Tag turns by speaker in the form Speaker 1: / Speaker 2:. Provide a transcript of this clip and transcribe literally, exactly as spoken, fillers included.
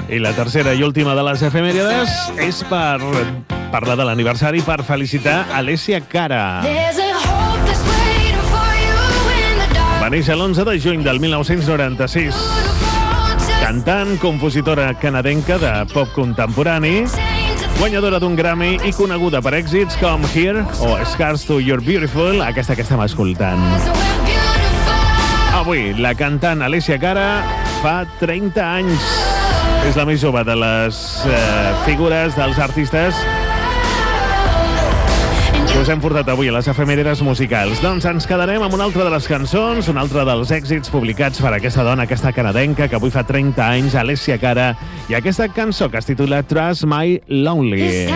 Speaker 1: I la tercera i última de les efemèrides és per parlar de l'aniversari, per felicitar Alessia Cara. Va néixer l'onze de juny del mil nou-cents noranta-sis. Cantant, compositora canadenca de pop contemporani, guanyadora d'un Grammy i coneguda per èxits com Here o Scars to You're Beautiful, aquesta que estem escoltant. Avui, la cantant Alessia Cara fa trenta anys. És la més jove de les eh, figures dels artistes que us hem portat avui a les efemèrides musicals. Doncs ens quedarem amb una altra de les cançons, un altre dels èxits publicats per aquesta dona, aquesta canadenca, que avui fa trenta anys, Alessia Cara, i aquesta cançó que es titula Trust My Lonely.